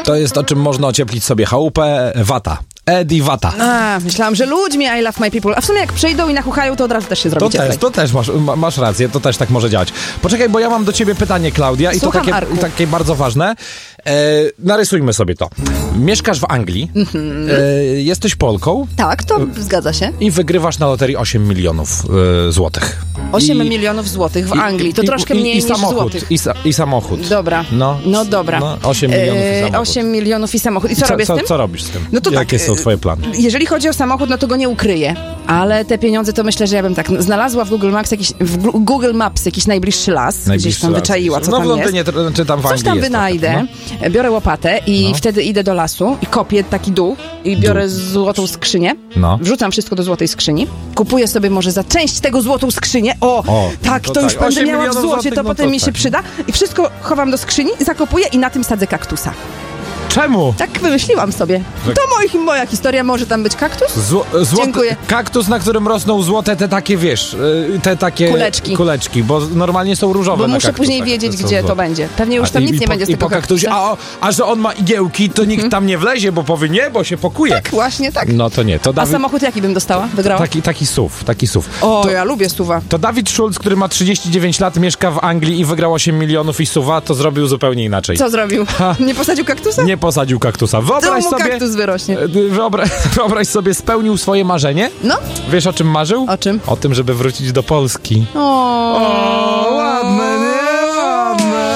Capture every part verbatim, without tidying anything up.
To jest o czym można ocieplić sobie chałupę. Wata. Eddie Wata. A, myślałam, że ludźmi I love my people. A w sumie jak przyjdą i nachuchają, to od razu też się zrobi To cieplej. też, to też masz, ma, masz rację, to też tak może działać. Poczekaj, bo ja mam do ciebie pytanie, Klaudia, i to Słucham, takie, Arku. takie bardzo ważne. E, narysujmy sobie to. Mieszkasz w Anglii, Mhm. e, jesteś Polką Tak, to zgadza się. i wygrywasz na loterii osiem milionów e, złotych. osiem I, milionów złotych w i- Anglii. To i- troszkę i- mniej i niż samochód, złotych. I, sa, I samochód. Dobra. No, No dobra. No, osiem milionów i E, samochód. osiem milionów i samochód. I co, I co, robię z co, tym? co robisz z tym? No to Jakie tak, są e, twoje plany? Jeżeli chodzi o samochód, no to go nie ukryję. Ale te pieniądze to myślę, że ja bym tak znalazła w Google Maps jakiś, w Gu- Google Maps jakiś najbliższy las, gdzieś Najbliższy tam las. wyczaiła, co no, tam w Londynie, jest. tr- czy tam w Coś Anglii tam jest wynajdę, trochę, biorę łopatę i No. wtedy idę do lasu i kopię taki dół i biorę złotą skrzynię, No. wrzucam wszystko do złotej skrzyni, kupuję sobie może za część tego złotą skrzynię, o, O, tak, no to tak, już będę osiem miała w milionów złocie, złotych, to no potem to mi się tak. przyda i wszystko chowam do skrzyni, zakopuję i na tym sadzę kaktusa. Czemu? Tak wymyśliłam sobie. Że- To moi, moja historia, może tam być kaktus? Zło, złoty, Dziękuję. Kaktus, na którym rosną złote te takie, wiesz, y, te takie... Kuleczki. Kuleczki, bo normalnie są różowe Bo na muszę kaktusach, później wiedzieć, te są gdzie to złote. będzie. Pewnie już A tam i- nic i nie po, będzie z i tego po kaktusie, kaktusa. a, o, a że on ma igiełki, to nikt tam nie wlezie, bo powie nie, bo się pokuje. Tak, właśnie tak. No to nie, to A Dawid... samochód jaki bym dostała? Wygrała? Taki, taki S U V, taki S U V. O, to, ja lubię suwa. to Dawid Schulz, który ma trzydzieści dziewięć lat, mieszka w Anglii i wygrał osiem milionów i S U V a, to zrobił zupełnie inaczej. Co zrobił? Nie posadził kaktusa? Nie posadził kaktusa. To Wyobraź mu sobie... kaktus wyrośnie. Wyobraź, wyobraź sobie, spełnił swoje marzenie. No? Wiesz, o czym marzył? O czym? O tym, żeby wrócić do Polski. O, O, ładne, nie? Ładne.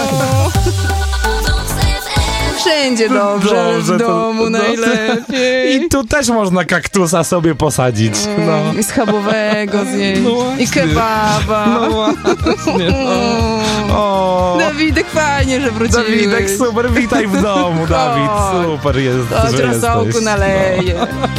Wszędzie dobrze, Dobrze, w to- domu no. najlepiej. I tu też można kaktusa sobie posadzić. No. I schabowego zjeść. No właśnie. I kebaba. No właśnie. No. O. Dawidek, fajnie, że wróciłeś. Dawidek, super, witaj w domu, Dawid. Super jest, Chodź, że rosołku jesteś. naleję.